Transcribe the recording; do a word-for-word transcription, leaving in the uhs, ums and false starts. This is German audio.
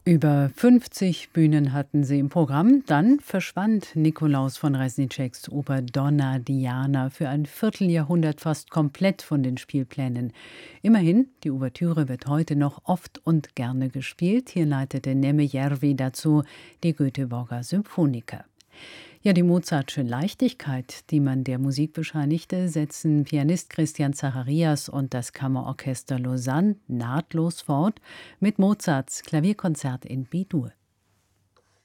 Über fünfzig Bühnen hatten sie im Programm. Dann verschwand Nikolaus von Resniceks Oper Donna Diana für ein Vierteljahrhundert fast komplett von den Spielplänen. Immerhin, die Ouvertüre wird heute noch oft und gerne gespielt. Hier leitete Neme Järvi dazu die Göteborger Symphoniker. Ja, die Mozartsche Leichtigkeit, die man der Musik bescheinigte, setzen Pianist Christian Zacharias und das Kammerorchester Lausanne nahtlos fort mit Mozarts Klavierkonzert in B-Dur.